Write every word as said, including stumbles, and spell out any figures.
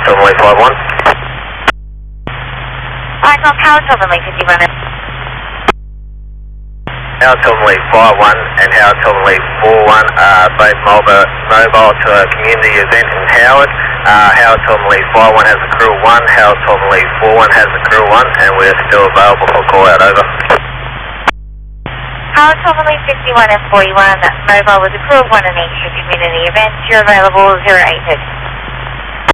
Tomley five one. Alright, well, Howard Tomley fifty-one. Howard Tomley five one and Howard Tomley four one are both mobile, mobile to a community event in Howard. Uh, Howard Tomley five one has a crew of one, Howard Tomley four one has a crew of one, and we're still available for call out, over. Howard Tomley fifty-one and forty-one, mobile with a crew of one in each community event. You're available zero eight six.